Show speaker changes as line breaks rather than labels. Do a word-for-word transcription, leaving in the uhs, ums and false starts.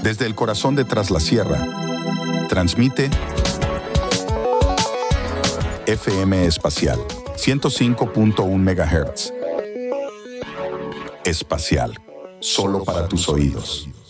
Desde el corazón de Tras la Sierra, transmite F M Espacial, ciento cinco punto uno megahertz. Espacial, solo para tus oídos.